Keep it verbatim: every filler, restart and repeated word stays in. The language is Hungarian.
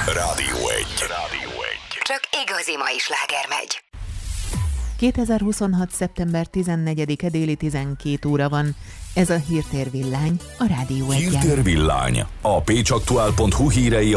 Rádió egy. Rádió egy. Csak igazi mai sláger megy. kétezer-huszonhat. szeptember tizennegyedike déli tizenkét óra van. Ez a Hírtér Villány, a Rádió egyen. Hírtér Villány. A pécsaktuál pont hu hírei